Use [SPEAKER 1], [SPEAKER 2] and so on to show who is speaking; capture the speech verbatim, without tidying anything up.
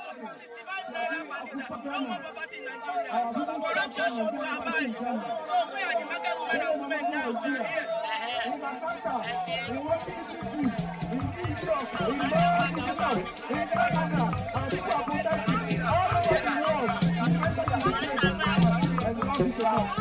[SPEAKER 1] sixty-five naira per litre. We don't want poverty in Nigeria. Corruption should be abide. So we are the market women and women now. We are here. In